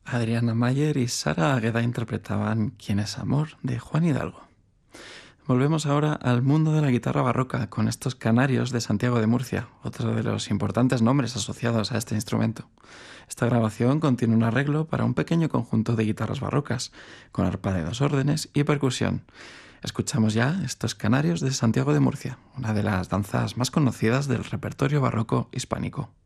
Adriana Mayer y Sara Águeda interpretaban ¿Quién es amor? De Juan Hidalgo. Volvemos ahora al mundo de la guitarra barroca con estos canarios de Santiago de Murcia, otro de los importantes nombres asociados a este instrumento. Esta grabación contiene un arreglo para un pequeño conjunto de guitarras barrocas, con arpa de 2 órdenes y percusión. Escuchamos ya estos canarios de Santiago de Murcia, una de las danzas más conocidas del repertorio barroco hispánico.